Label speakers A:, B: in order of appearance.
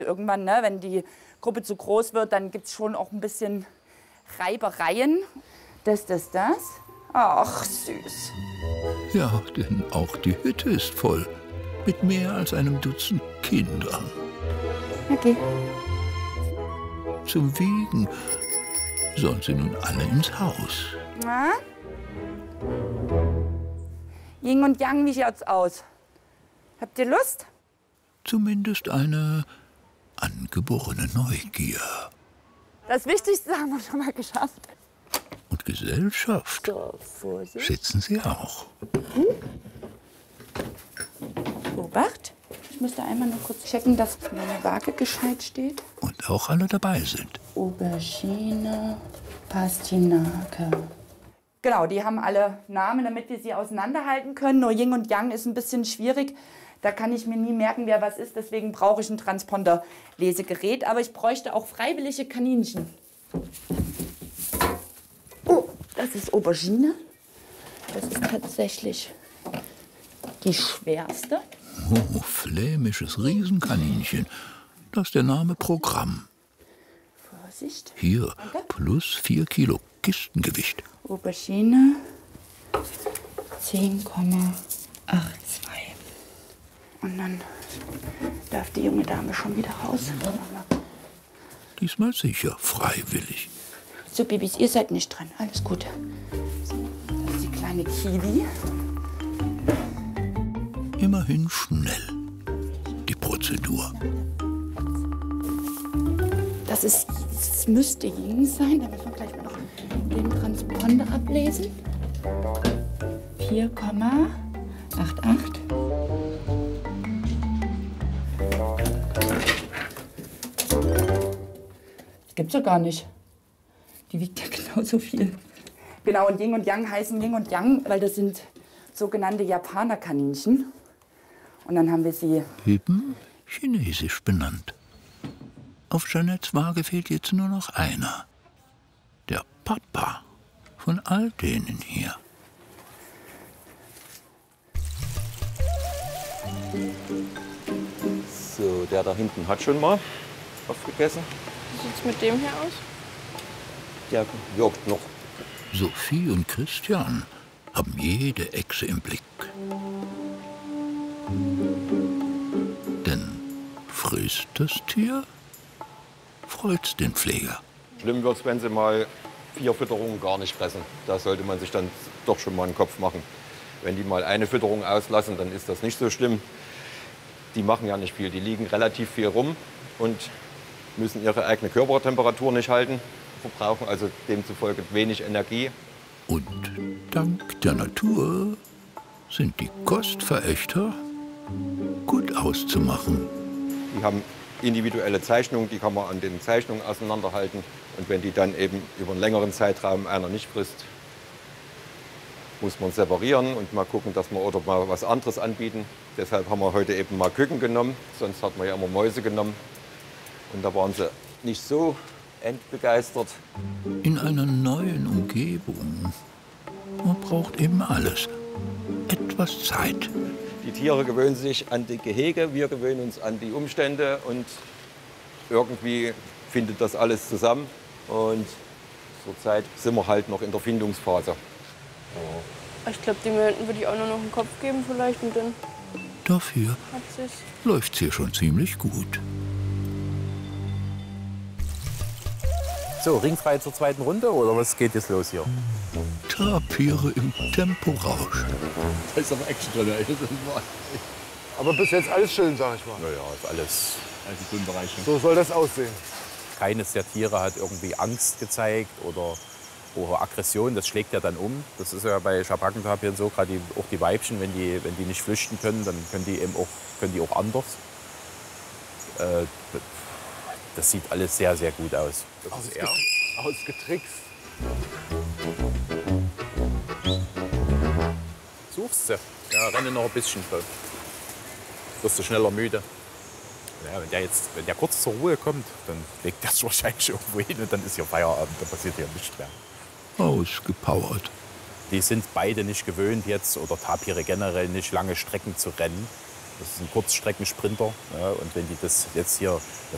A: Irgendwann, ne, wenn die Gruppe zu groß wird, dann gibt es schon auch ein bisschen Reibereien. Das. Ach, süß.
B: Ja, denn auch die Hütte ist voll. Mit mehr als einem Dutzend Kindern.
A: Okay.
B: Zum Wiegen sollen sie nun alle ins Haus.
A: Na? Yin und Yang, wie schaut's aus? Habt ihr Lust?
B: Zumindest eine angeborene Neugier.
A: Das Wichtigste haben wir schon mal geschafft.
B: Und Gesellschaft
A: So, Vorsicht.
B: schätzen sie auch.
A: Obacht. Ich müsste einmal nur kurz checken, dass meine Waage gescheit steht.
B: Und auch alle dabei sind.
A: Aubergine, Pastinake. Genau, die haben alle Namen, damit wir sie auseinanderhalten können. Nur Yin und Yang ist ein bisschen schwierig. Da kann ich mir nie merken, wer was ist. Deswegen brauche ich ein Transponder-Lesegerät. Aber ich bräuchte auch freiwillige Kaninchen. Oh, das ist Aubergine. Das ist tatsächlich die schwerste.
B: Oh, flämisches Riesenkaninchen. Das ist der Name Programm.
A: Vorsicht.
B: Hier, plus 4 Kilo Kistengewicht.
A: Aubergine 10,82. Und dann darf die junge Dame schon wieder raus.
B: Diesmal sicher freiwillig.
A: So, Babys, ihr seid nicht dran. Alles gut. Das ist die kleine Kiwi.
B: Immerhin schnell. Die Prozedur.
A: Das müsste Yin sein. Da müssen wir gleich mal noch den Transponder ablesen. 4,88. Das gibt's ja gar nicht. Die wiegt ja genauso viel. Genau, und Yin und Yang heißen Yin und Yang, weil das sind sogenannte Japanerkaninchen. Und dann haben wir sie...
B: Eben chinesisch benannt. Auf Jeanettes Waage fehlt jetzt nur noch einer. Der Papa von all denen hier.
C: So, der da hinten hat schon mal aufgegessen.
D: Wie sieht's mit dem hier aus?
C: Der wirkt noch.
B: Sophie und Christian haben jede Echse im Blick. Denn frisst das Tier, freut's den Pfleger.
C: Schlimm wird's, wenn sie mal 4 Fütterungen gar nicht fressen. Da sollte man sich dann doch schon mal einen Kopf machen. Wenn die mal eine Fütterung auslassen, dann ist das nicht so schlimm. Die machen ja nicht viel. Die liegen relativ viel rum und müssen ihre eigene Körpertemperatur nicht halten, verbrauchen also demzufolge wenig Energie.
B: Und dank der Natur sind die Kostverächter gut auszumachen.
C: Die haben individuelle Zeichnungen, die kann man an den Zeichnungen auseinanderhalten. Und wenn die dann eben über einen längeren Zeitraum einer nicht frisst, muss man separieren und mal gucken, dass wir oder mal was anderes anbieten. Deshalb haben wir heute eben mal Küken genommen, sonst hat man ja immer Mäuse genommen. Und da waren sie nicht so endbegeistert.
B: In einer neuen Umgebung. Man braucht eben alles. Etwas Zeit.
C: Die Tiere gewöhnen sich an die Gehege, wir gewöhnen uns an die Umstände und irgendwie findet das alles zusammen. Und zurzeit sind wir halt noch in der Findungsphase.
D: Ich glaube, dem hinten würde ich auch nur noch einen Kopf geben vielleicht und dann
B: Dafür
D: hat sich's.
B: läuft's hier schon ziemlich gut.
E: So, ringfrei zur zweiten Runde oder was geht jetzt los hier?
B: Tapire im Temporausch.
E: Da ist aber Action drin.
F: Aber bis jetzt alles schön, sag ich mal.
E: Naja, ist alles Bereich.
F: So soll das aussehen.
E: Keines der Tiere hat irgendwie Angst gezeigt oder Aggression. Das schlägt ja dann um. Das ist ja bei Schabrackentapiren so, gerade auch die Weibchen, wenn die nicht flüchten können, dann können die auch anders. Das sieht alles sehr, sehr gut aus. Das ist er.
F: Ausgetrickst.
E: Suchst du? Ja, renne noch ein bisschen. Wirst du schneller müde. Ja, wenn der kurz zur Ruhe kommt, dann legt er sich wahrscheinlich irgendwo hin und dann ist hier Feierabend. Da passiert hier nichts mehr.
B: Ausgepowert.
E: Die sind beide nicht gewöhnt jetzt, oder Tapire generell nicht, lange Strecken zu rennen. Das ist ein Kurzstreckensprinter. Ja, und wenn die das